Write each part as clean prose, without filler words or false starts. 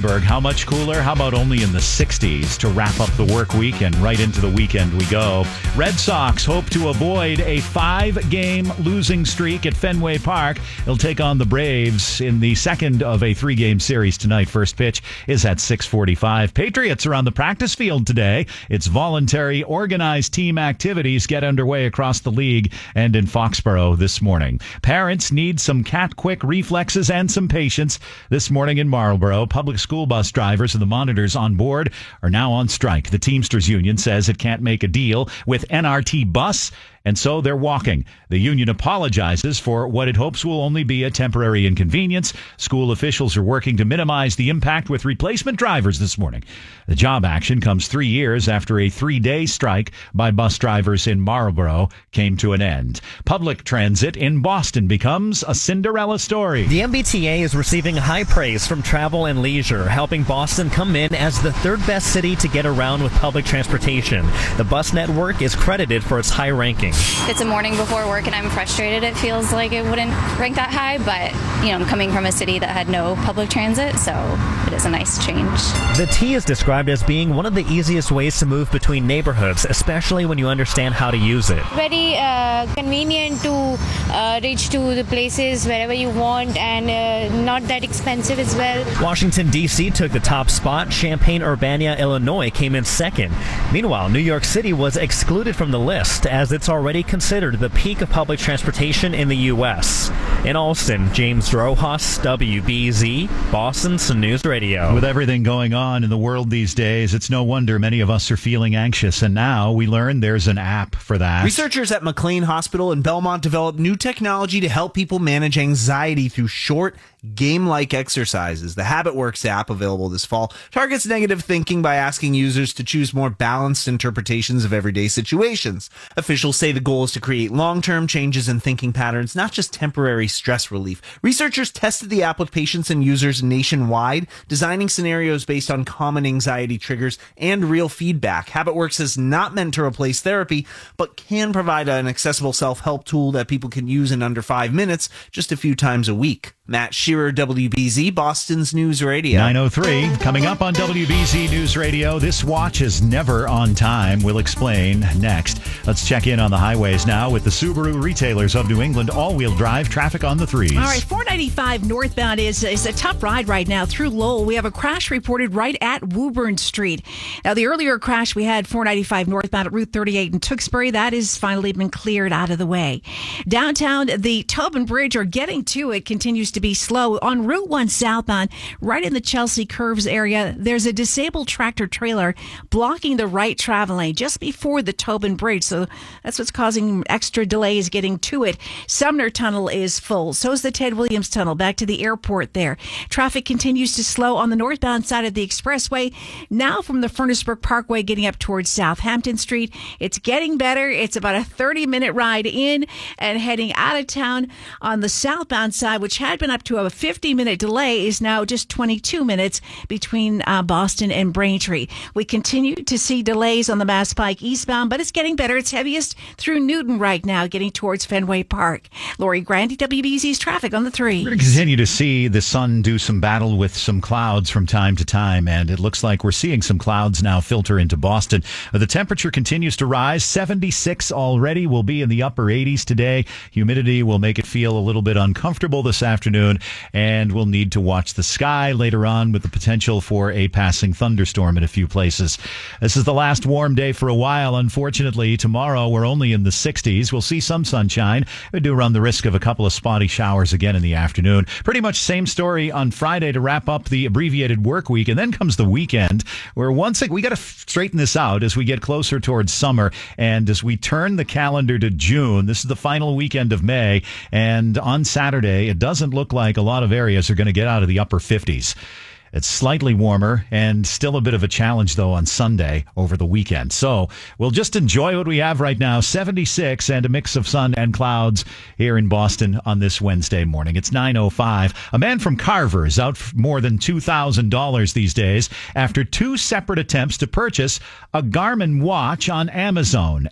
Goldberg. How much cooler? How about only in the 60s to wrap up the work week and right into the weekend we go. Red Sox hope to avoid a 5-game losing streak at Fenway Park. They'll take on the Braves in the second of a 3-game series tonight. First pitch is at 6:45. Patriots are on the practice field today. It's voluntary, organized team activities get underway across the league and in Foxborough this morning. Parents need some cat-quick reflexes and some patience. This morning in Marlborough, public school bus drivers and the monitors on board are now on strike. The Teamsters Union says it can't make a deal with NRT Bus, and so they're walking. The union apologizes for what it hopes will only be a temporary inconvenience. School officials are working to minimize the impact with replacement drivers this morning. The job action comes 3 years after a 3-day strike by bus drivers in Marlborough came to an end. Public transit in Boston becomes a Cinderella story. The MBTA is receiving high praise from Travel and Leisure, helping Boston come in as the third best city to get around with public transportation. The bus network is credited for its high ranking. It's a morning before work and I'm frustrated. It feels like it wouldn't rank that high, but I'm coming from a city that had no public transit, so it is a nice change. The T is described as being one of the easiest ways to move between neighborhoods, especially when you understand how to use it. Very convenient to reach to the places wherever you want and not that expensive as well. Washington, D.C. took the top spot. Champaign-Urbana, Illinois came in second. Meanwhile, New York City was excluded from the list as it's already considered the peak of public transportation in the U.S. In Alston, James Rojas, WBZ, Boston Sun News Radio. With everything going on in the world these days, it's no wonder many of us are feeling anxious, and now we learn there's an app for that. Researchers at McLean Hospital in Belmont developed new technology to help people manage anxiety through short, game-like exercises. The HabitWorks app, available this fall, targets negative thinking by asking users to choose more balanced interpretations of everyday situations. Officials say the goal is to create long-term changes in thinking patterns, not just temporary stress relief. Researchers tested the app with patients and users nationwide, designing scenarios based on common anxiety triggers and real feedback. HabitWorks is not meant to replace therapy, but can provide an accessible self-help tool that people can use in under 5 minutes, just a few times a week. Matt Shearer, WBZ, Boston's News Radio. 9:03, coming up on WBZ News Radio. This watch is never on time. We'll explain next. Let's check in on the highways now with the Subaru Retailers of New England all-wheel drive traffic on the threes. All right, 495 northbound is a tough ride right now through Lowell. We have a crash reported right at Woburn Street. Now, the earlier crash we had 495 northbound at Route 38 in Tewksbury, that has finally been cleared out of the way. Downtown, the Tobin Bridge, or getting to it, continues to be slow. On Route 1 southbound, right in the Chelsea Curves area, there's a disabled tractor trailer blocking the right travel lane just before the Tobin Bridge. So that's what's causing extra delays getting to it. Sumner Tunnel is full. So is the Ted Williams Tunnel back to the airport there. Traffic continues to slow on the northbound side of the expressway. Now from the Furnace Brook Parkway getting up towards Southampton Street. It's getting better. It's about a 30-minute ride in and heading out of town on the southbound side, which had been up to a 50-minute delay, is now just 22 minutes between Boston and Braintree. We continue to see delays on the Mass Pike eastbound, but it's getting better. It's heaviest through Newton right now, getting towards Fenway Park. Lori Grandy, WBZ's traffic on the 3. We're going to continue to see the sun do some battle with some clouds from time to time, and it looks like we're seeing some clouds now filter into Boston. The temperature continues to rise. 76 already. Will be in the upper 80s today. Humidity will make it feel a little bit uncomfortable this afternoon, and we'll need to watch the sky later on with the potential for a passing thunderstorm in a few places. This is the last warm day for a while. Unfortunately, tomorrow we're only in the 60s. We'll see some sunshine. We do run the risk of a couple of spotty showers again in the afternoon. Pretty much same story on Friday to wrap up the abbreviated work week, and then comes the weekend, where we got to straighten this out as we get closer towards summer, and as we turn the calendar to June. This is the final weekend of May, and on Saturday it doesn't look like a lot of areas are going to get out of the upper 50s. It's slightly warmer and still a bit of a challenge, though, on Sunday over the weekend. So we'll just enjoy what we have right now. 76 and a mix of sun and clouds here in Boston on this Wednesday morning. It's 9:05. A man from Carver is out for more than $2,000 these days after 2 separate attempts to purchase a Garmin watch on Amazon.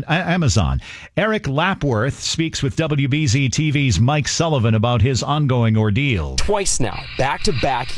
Eric Lapworth speaks with WBZ TV's Mike Sullivan about his ongoing ordeal. Twice now, back to back, he has ordered the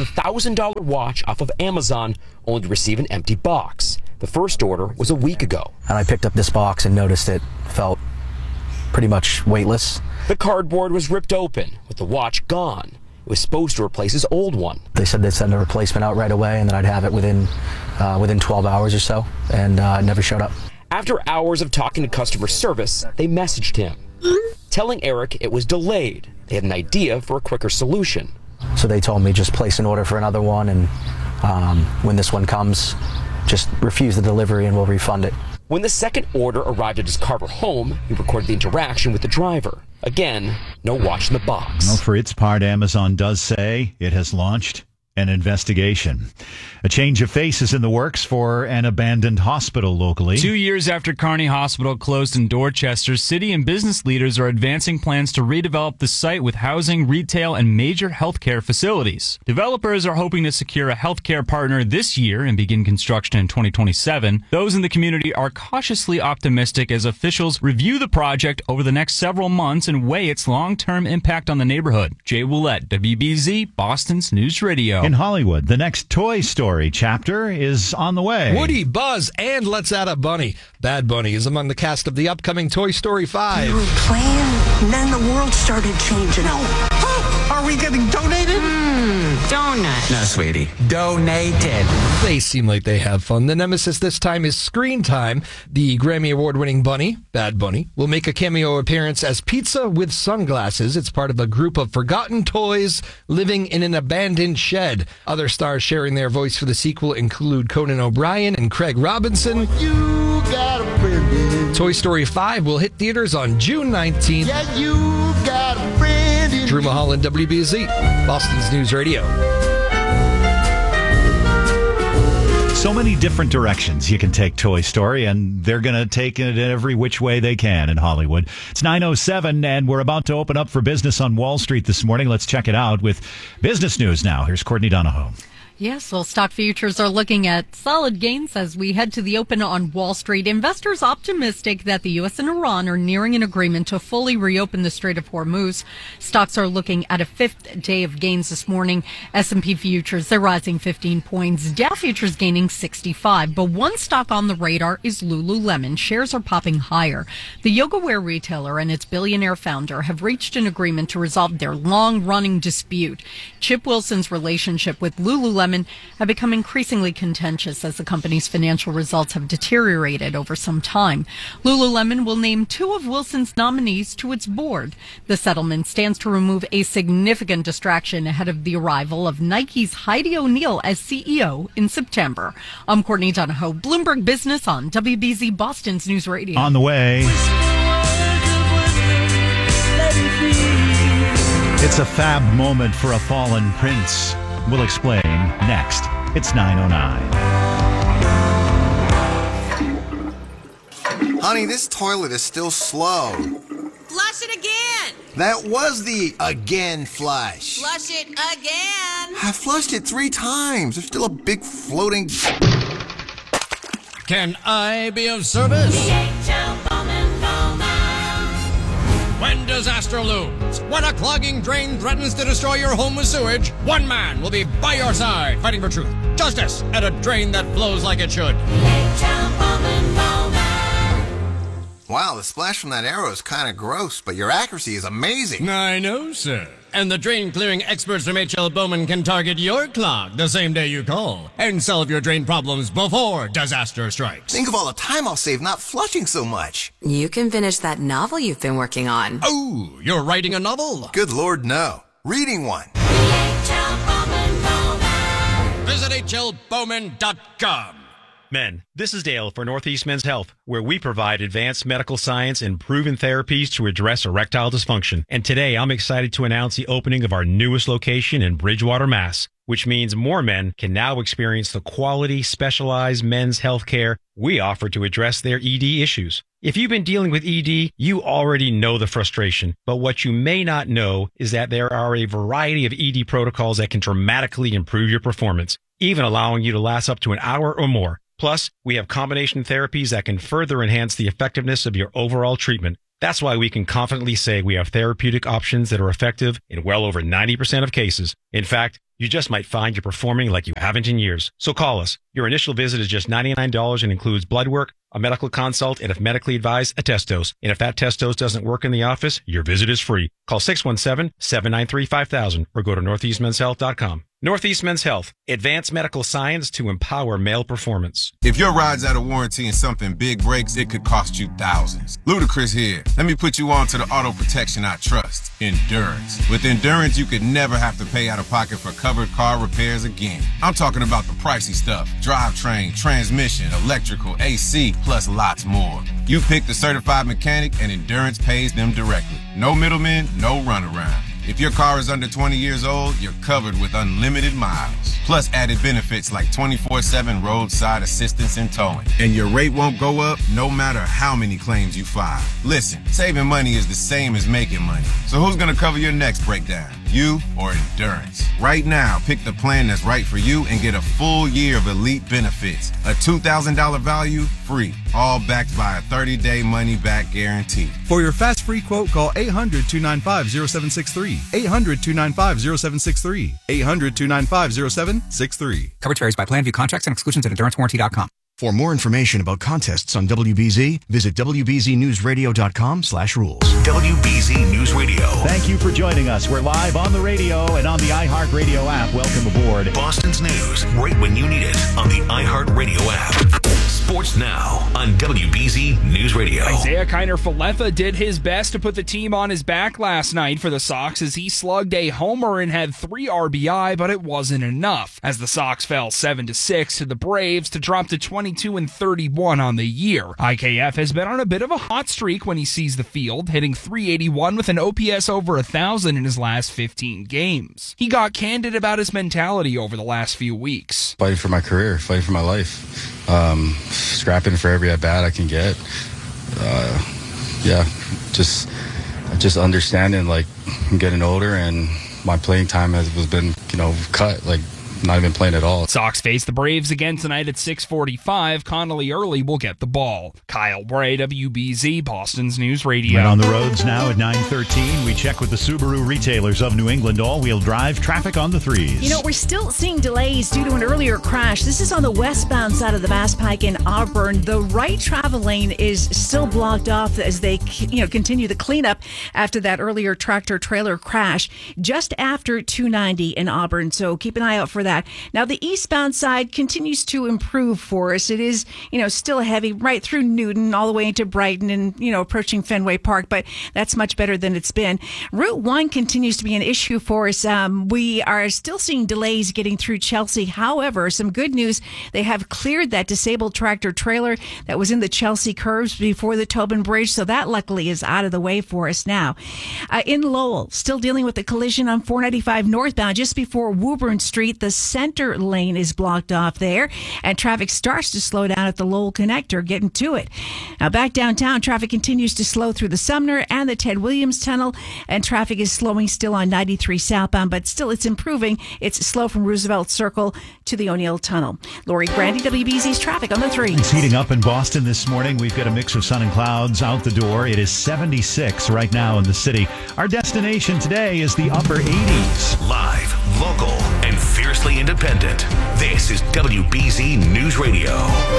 the $1,000 watch off of Amazon only to receive an empty box. The first order was a week ago. And I picked up this box and noticed it felt pretty much weightless. The cardboard was ripped open with the watch gone. It was supposed to replace his old one. They said they'd send a replacement out right away and that I'd have it within 12 hours or so, and it never showed up. After hours of talking to customer service, they messaged him, telling Eric it was delayed. They had an idea for a quicker solution. So they told me just place an order for another one, and when this one comes, just refuse the delivery and we'll refund it. When the second order arrived at his Carver home, he recorded the interaction with the driver. Again, no watch in the box. Well, for its part, Amazon does say it has launched an investigation. A change of face is in the works for an abandoned hospital locally. 2 years after Kearney Hospital closed in Dorchester, city and business leaders are advancing plans to redevelop the site with housing, retail, and major healthcare facilities. Developers are hoping to secure a healthcare partner this year and begin construction in 2027. Those in the community are cautiously optimistic as officials review the project over the next several months and weigh its long-term impact on the neighborhood. Jay Willett, WBZ, Boston's News Radio. In Hollywood, the next Toy Story chapter is on the way. Woody, Buzz, and let's add a bunny. Bad Bunny is among the cast of the upcoming Toy Story 5. We were playing, and then the world started changing. Are we getting donated? Donut. No, sweetie. Donated. They seem like they have fun. The nemesis this time is Screen Time. The Grammy Award-winning bunny, Bad Bunny, will make a cameo appearance as Pizza with Sunglasses. It's part of a group of forgotten toys living in an abandoned shed. Other stars sharing their voice for the sequel include Conan O'Brien and Craig Robinson. You got a friend. Toy Story 5 will hit theaters on June 19th. Yeah, you got a friend. Drew Mulholland, WBZ, Boston's News Radio. So many different directions you can take Toy Story, and they're going to take it every which way they can in Hollywood. It's 9:07, and we're about to open up for business on Wall Street this morning. Let's check it out with business news now. Here's Courtney Donahoe. Yes, well, stock futures are looking at solid gains as we head to the open on Wall Street. Investors optimistic that the U.S. and Iran are nearing an agreement to fully reopen the Strait of Hormuz. Stocks are looking at a fifth day of gains this morning. S&P futures, they're rising 15 points. Dow futures gaining 65. But one stock on the radar is Lululemon. Shares are popping higher. The yoga wear retailer and its billionaire founder have reached an agreement to resolve their long-running dispute. Chip Wilson's relationship with Lululemon have become increasingly contentious as the company's financial results have deteriorated over some time. Lululemon will name two of Wilson's nominees to its board. The settlement stands to remove a significant distraction ahead of the arrival of Nike's Heidi O'Neill as CEO in September. I'm Courtney Donahoe, Bloomberg Business on WBZ Boston's News Radio. On the way, it's a fab moment for a fallen prince. We'll explain next. It's 9:09. Honey, this toilet is still slow. Flush it again. That was the again flush. Flush it again. I flushed it 3 times. There's still a big floating... Can I be of service? When disaster looms, when a clogging drain threatens to destroy your home with sewage, one man will be by your side, fighting for truth, justice, and a drain that flows like it should. Wow, the splash from that arrow is kind of gross, but your accuracy is amazing. I know, sir. And the drain clearing experts from H.L. Bowman can target your clog the same day you call and solve your drain problems before disaster strikes. Think of all the time I'll save not flushing so much. You can finish that novel you've been working on. Oh, you're writing a novel? Good Lord, no. Reading one. Visit hlbowman.com. Men, this is Dale for Northeast Men's Health, where we provide advanced medical science and proven therapies to address erectile dysfunction. And today I'm excited to announce the opening of our newest location in Bridgewater, Mass., which means more men can now experience the quality, specialized men's health care we offer to address their ED issues. If you've been dealing with ED, you already know the frustration. But what you may not know is that there are a variety of ED protocols that can dramatically improve your performance, even allowing you to last up to an hour or more. Plus, we have combination therapies that can further enhance the effectiveness of your overall treatment. That's why we can confidently say we have therapeutic options that are effective in well over 90% of cases. In fact, You just might find you're performing like you haven't in years. So call us. Your initial visit is just $99 and includes blood work, a medical consult, and if medically advised, a test dose. And if that test dose doesn't work in the office, your visit is free. Call 617-793-5000 or go to northeastmenshealth.com. Northeast Men's Health, advanced medical science to empower male performance. If your ride's out of warranty and something big breaks, it could cost you thousands. Ludacris here. Let me put you on to the auto protection I trust, Endurance. With Endurance, you could never have to pay out of pocket for covered car repairs again. I'm talking about the pricey stuff: drivetrain, transmission, electrical, AC, plus lots more. You pick the certified mechanic and Endurance pays them directly. No middlemen, no runaround. If your car is under 20 years old, you're covered with unlimited miles. Plus added benefits like 24/7 roadside assistance and towing. And your rate won't go up no matter how many claims you file. Listen, saving money is the same as making money. So who's gonna cover your next breakdown? You or Endurance? Right now, pick the plan that's right for you and get a full year of elite benefits. A $2,000 value, free. All backed by a 30-day money-back guarantee. For your fast free quote, call 800-295-0763. 800-295-0763. 800-295-0763. Coverage varies by plan. View contracts and exclusions at EnduranceWarranty.com. For more information about contests on WBZ, visit WBZNewsRadio.com/rules. WBZ News Radio. Thank you for joining us. We're live on the radio and on the iHeartRadio app. Welcome aboard. Boston's news, right when you need it, on the iHeartRadio app. Sports Now on WBZ News Radio. Isaiah Kiner-Falefa did his best to put the team on his back last night for the Sox as he slugged a homer and had 3 RBI, but it wasn't enough as the Sox fell 7-6 to the Braves to drop to 22-31 on the year. IKF has been on a bit of a hot streak when he sees the field, hitting .381 with an OPS over 1,000 in his last 15 games. He got candid about his mentality over the last few weeks. Fighting for my career, fighting for my life. Scrapping for every at-bat I can get. Just understanding, like, I'm getting older and my playing time has been, cut, like, not even playing at all. Sox face the Braves again tonight at 6:45. Connolly Early will get the ball. Kyle Bray, WBZ, Boston's News Radio. Right on the roads now at 9:13. We check with the Subaru retailers of New England. All-wheel drive traffic on the 3s. We're still seeing delays due to an earlier crash. This is on the westbound side of the Mass Pike in Auburn. The right travel lane is still blocked off as they continue the cleanup after that earlier tractor-trailer crash just after 290 in Auburn. So keep an eye out for that. Now, the eastbound side continues to improve for us. It is, still heavy right through Newton all the way into Brighton and, approaching Fenway Park, but that's much better than it's been. Route 1 continues to be an issue for us. We are still seeing delays getting through Chelsea. However, some good news, they have cleared that disabled tractor trailer that was in the Chelsea curves before the Tobin Bridge, so that luckily is out of the way for us now. In Lowell, still dealing with the collision on 495 northbound just before Woburn Street. The center lane is blocked off there, and traffic starts to slow down at the Lowell Connector, getting to it. Now, back downtown, traffic continues to slow through the Sumner and the Ted Williams Tunnel, and traffic is slowing still on 93 southbound, but still it's improving. It's slow from Roosevelt Circle to the O'Neill Tunnel. Lori Grandy, WBZ's traffic on the 3. It's heating up in Boston this morning. We've got a mix of sun and clouds out the door. It is 76 right now in the city. Our destination today is the upper 80s. Live, local, and fiercely independent. This is WBZ News Radio.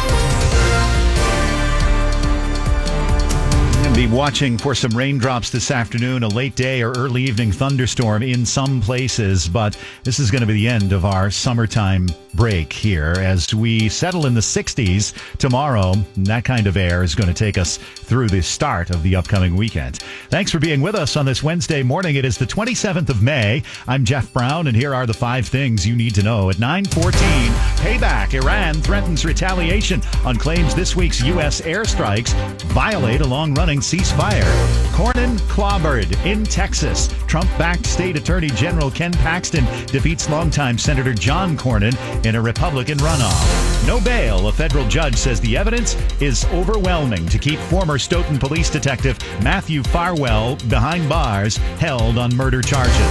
Be watching for some raindrops this afternoon, a late day or early evening thunderstorm in some places, but this is going to be the end of our summertime break here as we settle in the 60s tomorrow. That kind of air is going to take us through the start of the upcoming weekend. Thanks for being with us on this Wednesday morning. It is the 27th of May. I'm Jeff Brown, and here are the 5 things you need to know. At 9:14, payback. Iran threatens retaliation on claims this week's U.S. airstrikes violate a long-running ceasefire. Cornyn clobbered in Texas. Trump-backed State Attorney General Ken Paxton defeats longtime Senator John Cornyn in a Republican runoff. No bail. A federal judge says the evidence is overwhelming to keep former Stoughton police detective Matthew Farwell behind bars, held on murder charges.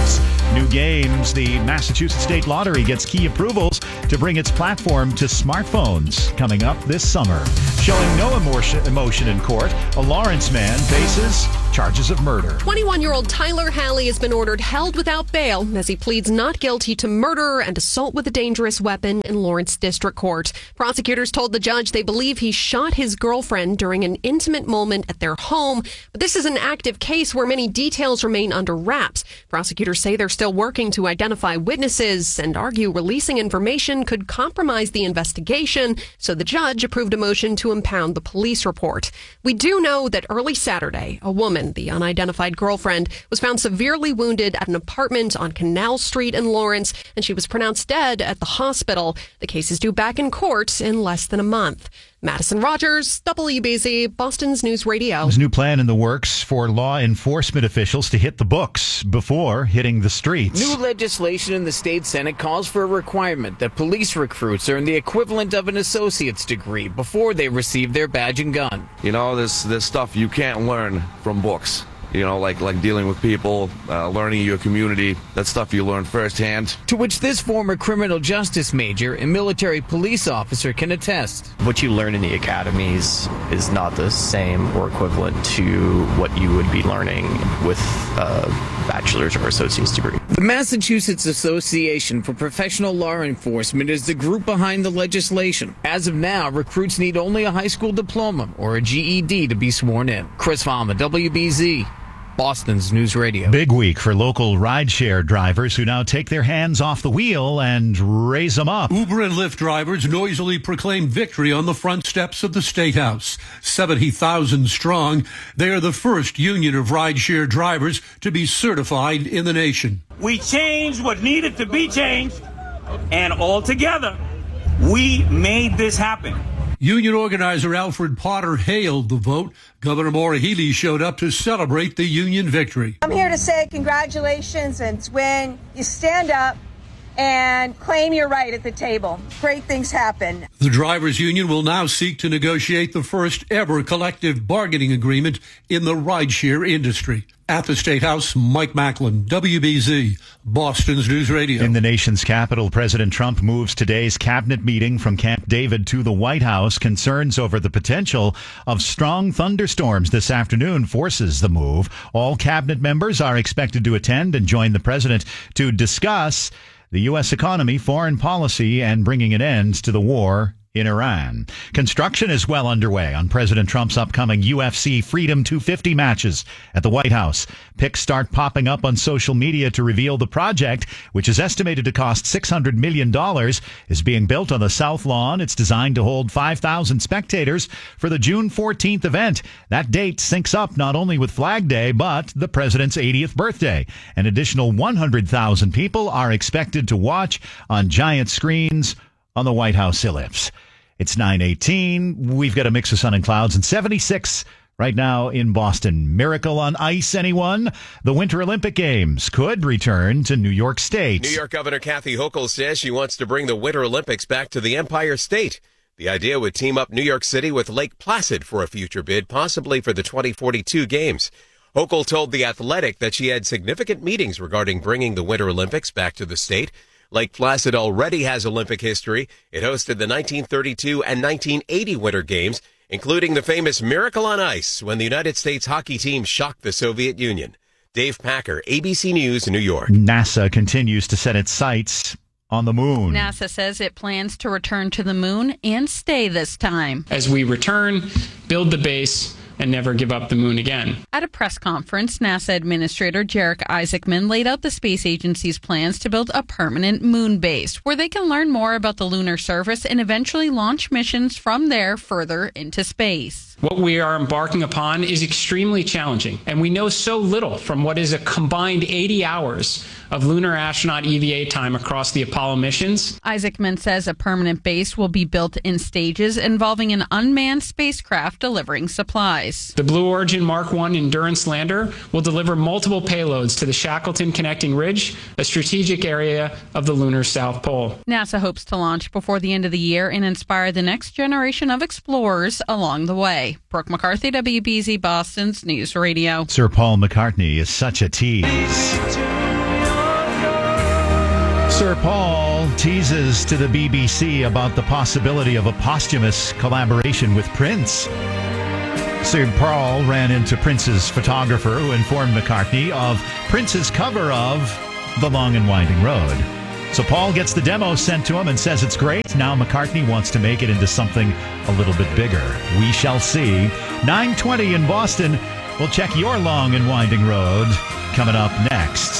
New games. The Massachusetts State Lottery gets key approvals to bring its platform to smartphones coming up this summer. Showing no emotion in court, a Lawrence man faces charges of murder. 21-year-old Tyler Halley has been ordered held without bail as he pleads not guilty to murder and assault with a dangerous weapon in Lawrence District Court. Prosecutors told the judge they believe he shot his girlfriend during an intimate moment at their home, but this is an active case where many details remain under wraps. Prosecutors say they're still working to identify witnesses and argue releasing information could compromise the investigation, so the judge approved a motion to impound the police report. We do know that early Saturday, a woman, the unidentified girlfriend, was found severely wounded at an apartment on Canal Street in Lawrence, and she was pronounced dead at the hospital. The case is due back in court in less than a month. Madison Rogers, WBZ, Boston's News Radio. There's a new plan in the works for law enforcement officials to hit the books before hitting the streets. New legislation in the state Senate calls for a requirement that police recruits earn the equivalent of an associate's degree before they receive their badge and gun. You know, there's stuff you can't learn from books. You know, like dealing with people, learning your community. That's stuff you learn firsthand. To which this former criminal justice major and military police officer can attest. What you learn in the academies is not the same or equivalent to what you would be learning with a bachelor's or associate's degree. The Massachusetts Association for Professional Law Enforcement is the group behind the legislation. As of now, recruits need only a high school diploma or a GED to be sworn in. Chris Fama, WBZ. Boston's News Radio. Big week for local rideshare drivers who now take their hands off the wheel and raise them up. Uber and Lyft drivers noisily proclaimed victory on the front steps of the State House. 70,000 strong, they are the first union of rideshare drivers to be certified in the nation. We changed what needed to be changed, and all together, we made this happen. Union organizer Alfred Potter hailed the vote. Governor Maura Healey showed up to celebrate the union victory. I'm here to say congratulations. It's when you stand up and claim your right at the table. Great things happen. The drivers' union will now seek to negotiate the first ever collective bargaining agreement in the rideshare industry. At the State House, Mike Macklin, WBZ, Boston's News Radio. In the nation's capital, President Trump moves today's cabinet meeting from Camp David to the White House. Concerns over the potential of strong thunderstorms this afternoon forces the move. All cabinet members are expected to attend and join the president to discuss the U.S. economy, foreign policy, and bringing an end to the war in Iran. Construction is well underway on President Trump's upcoming UFC Freedom 250 matches at the White House. Pics start popping up on social media to reveal the project, which is estimated to cost $600 million, is being built on the South Lawn. It's designed to hold 5,000 spectators for the June 14th event. That date syncs up not only with Flag Day, but the president's 80th birthday. An additional 100,000 people are expected to watch on giant screens on the White House ellipse. It's 9:18. We've got a mix of sun and clouds and 76 right now in Boston. Miracle on ice, anyone? The Winter Olympic Games could return to New York State. New York Governor Kathy Hochul says she wants to bring the Winter Olympics back to the Empire State. The idea would team up New York City with Lake Placid for a future bid, possibly for the 2042 Games. Hochul told The Athletic that she had significant meetings regarding bringing the Winter Olympics back to the state. Lake Placid already has Olympic history. It hosted the 1932 and 1980 Winter Games, including the famous Miracle on Ice when the United States hockey team shocked the Soviet Union. Dave Packer, ABC News, New York. NASA continues to set its sights on the moon. NASA says it plans to return to the moon and stay this time. As we return, build the base, and never give up the moon again. At a press conference, NASA Administrator Jarek Isaacman laid out the space agency's plans to build a permanent moon base where they can learn more about the lunar surface and eventually launch missions from there further into space. What we are embarking upon is extremely challenging, and we know so little from what is a combined 80 hours of lunar astronaut EVA time across the Apollo missions. Isaacman says a permanent base will be built in stages involving an unmanned spacecraft delivering supplies. The Blue Origin Mark I Endurance lander will deliver multiple payloads to the Shackleton Connecting Ridge, a strategic area of the lunar South Pole. NASA hopes to launch before the end of the year and inspire the next generation of explorers along the way. Brooke McCarthy, WBZ Boston's News Radio. Sir Paul McCartney is such a tease. Sir Paul teases to the BBC about the possibility of a posthumous collaboration with Prince. Sir Paul ran into Prince's photographer who informed McCartney of Prince's cover of The Long and Winding Road. So Paul gets the demo sent to him and says it's great. Now McCartney wants to make it into something a little bit bigger. We shall see. 9:20 in Boston. We'll check your Long and Winding Road coming up next.